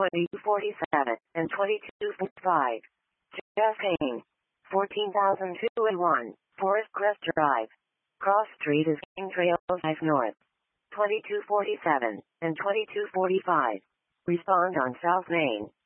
2247 and 2245. Jeff Payne. 14,002 Forest Crest Drive. Cross Street is King Trail 5 North. 2247 and 2245. Respond on South Main.